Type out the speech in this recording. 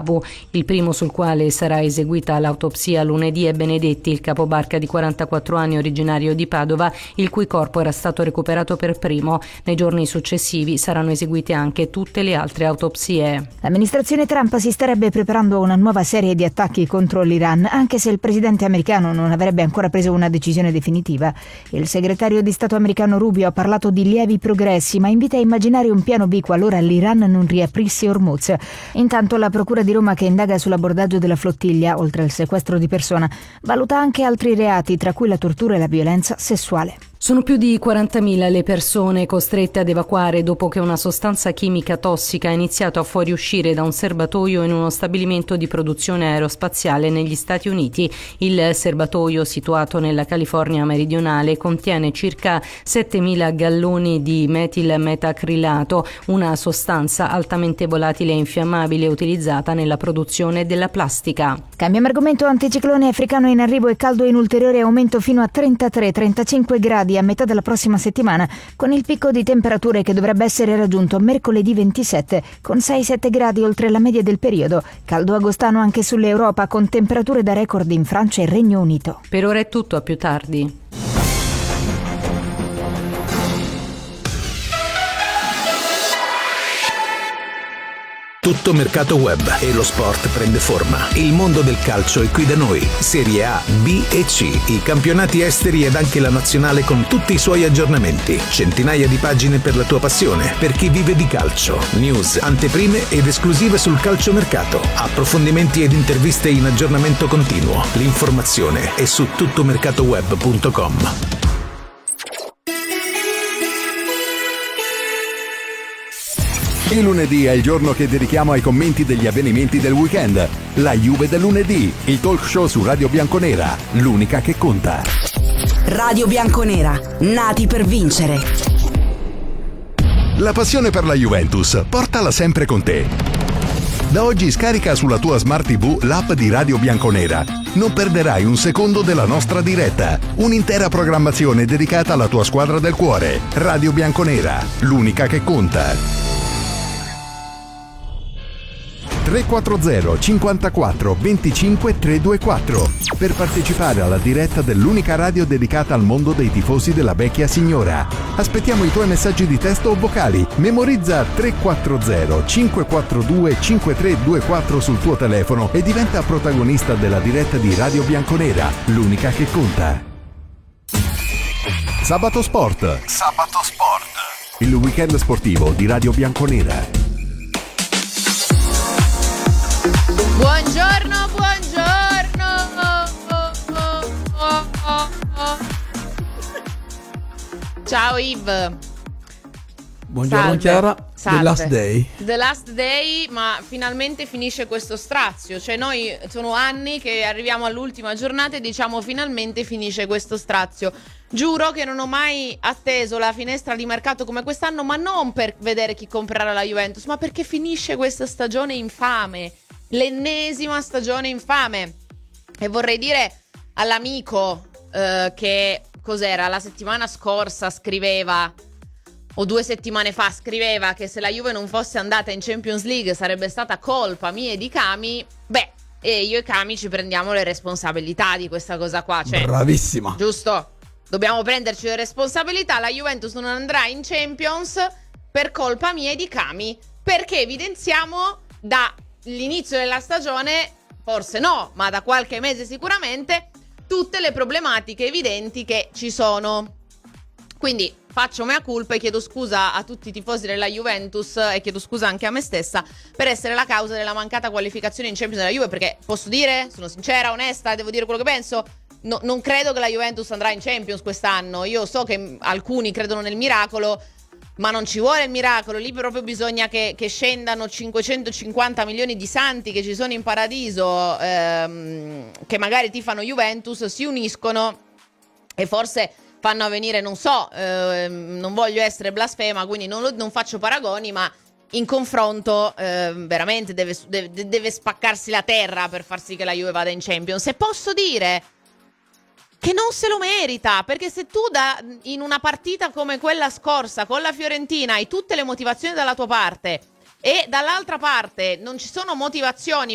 Babu. Il primo, sul quale sarà eseguita l'autopsia lunedì, è Benedetti, il capobarca di 44 anni originario di Padova, il cui corpo era stato recuperato per primo. Nei giorni successivi saranno eseguite anche tutte le altre autopsie. L'amministrazione Trump si starebbe preparando una nuova serie di attacchi contro l'Iran, anche se il presidente americano non avrebbe ancora preso una decisione definitiva. Il segretario di Stato americano Rubio ha parlato di lievi progressi, ma invita a immaginare un piano B qualora l'Iran non riaprisse Hormuz. Intanto la Procura di Roma, che indaga sull'abbordaggio della flottiglia, oltre al sequestro di persona, valuta anche altri reati, tra cui la tortura e la violenza sessuale. Sono più di 40.000 le persone costrette ad evacuare dopo che una sostanza chimica tossica ha iniziato a fuoriuscire da un serbatoio in uno stabilimento di produzione aerospaziale negli Stati Uniti. Il serbatoio, situato nella California meridionale, contiene circa 7.000 galloni di metilmetacrilato, una sostanza altamente volatile e infiammabile utilizzata nella produzione della plastica. Cambiamo argomento. Anticiclone africano in arrivo e caldo in ulteriore aumento fino a 33-35 gradi a metà della prossima settimana, con il picco di temperature che dovrebbe essere raggiunto mercoledì 27, con 6-7 gradi oltre la media del periodo. Caldo agostano anche sull'Europa, con temperature da record in Francia e Regno Unito. Per ora è tutto, a più tardi. Tutto mercato web e lo sport prende forma. Il mondo del calcio è qui da noi. Serie A, B e C, i campionati esteri ed anche la nazionale con tutti i suoi aggiornamenti. Centinaia di pagine per la tua passione, per chi vive di calcio. News, anteprime ed esclusive sul calciomercato. Approfondimenti ed interviste in aggiornamento continuo. L'informazione è su tuttomercatoweb.com. Il lunedì è il giorno che dedichiamo ai commenti degli avvenimenti del weekend. La Juve del lunedì, il talk show su Radio Bianconera, l'unica che conta. Radio Bianconera, nati per vincere. La passione per la Juventus, portala sempre con te. Da oggi scarica sulla tua Smart TV l'app di Radio Bianconera. Non perderai un secondo della nostra diretta. Un'intera programmazione dedicata alla tua squadra del cuore. Radio Bianconera, l'unica che conta. 340 54 25 324 per partecipare alla diretta dell'unica radio dedicata al mondo dei tifosi della vecchia signora. Aspettiamo i tuoi messaggi di testo o vocali. Memorizza 340 542 5324 sul tuo telefono e diventa protagonista della diretta di Radio Bianconera, l'unica che conta. Sabato Sport. Sabato Sport. Il weekend sportivo di Radio Bianconera. Buongiorno. Ciao Yves. Buongiorno. Salve. Chiara. Salve. The Last Day. The Last Day, ma finalmente finisce questo strazio. Cioè noi sono anni che arriviamo all'ultima giornata e diciamo finalmente finisce questo strazio. Giuro che non ho mai atteso la finestra di mercato come quest'anno, ma non per vedere chi comprerà la Juventus, ma perché finisce questa stagione infame. L'ennesima stagione infame. E vorrei dire all'amico che cos'era la settimana scorsa scriveva, o 2 settimane fa scriveva, che se la Juve non fosse andata in Champions League sarebbe stata colpa mia e di Cami. E io e Cami ci prendiamo le responsabilità di questa cosa qua, cioè, bravissima, giusto? Dobbiamo prenderci le responsabilità. La Juventus non andrà in Champions per colpa mia e di Cami, perché evidenziamo dall'inizio della stagione, forse no, ma da qualche mese sicuramente, tutte le problematiche evidenti che ci sono. Quindi faccio mea culpa e chiedo scusa a tutti i tifosi della Juventus e chiedo scusa anche a me stessa per essere la causa della mancata qualificazione in Champions della Juve, perché posso dire, sono sincera, onesta, devo dire quello che penso. No, non credo che la Juventus andrà in Champions quest'anno. Io so che alcuni credono nel miracolo, ma non ci vuole il miracolo. Lì proprio bisogna che scendano 550 milioni di santi che ci sono in paradiso, che magari tifano Juventus, si uniscono e forse fanno avvenire, non so, non voglio essere blasfema, quindi non faccio paragoni, ma in confronto veramente deve spaccarsi la terra per far sì che la Juve vada in Champions. E posso dire che non se lo merita, perché se tu in una partita come quella scorsa con la Fiorentina hai tutte le motivazioni dalla tua parte e dall'altra parte non ci sono motivazioni